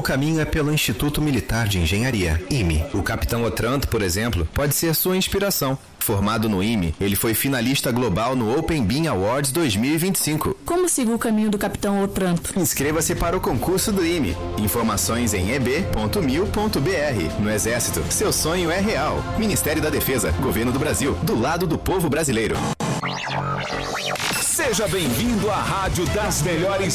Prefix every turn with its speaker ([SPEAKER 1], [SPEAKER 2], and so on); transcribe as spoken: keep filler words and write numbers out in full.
[SPEAKER 1] caminho é pelo Instituto Militar de Engenharia, I M E. O capitão Otranto, por exemplo, pode ser sua inspiração. Formado no I M E, ele foi finalista global no Open Bean Awards dois mil e vinte e cinco.
[SPEAKER 2] Como sigo o caminho do capitão Otranto?
[SPEAKER 1] Inscreva-se para o concurso do I M E. Informações em e b ponto mil ponto b r. No Exército, seu sonho é real. Ministério da Defesa, Governo do Brasil, do lado do povo brasileiro.
[SPEAKER 3] Seja bem-vindo à Rádio das Melhores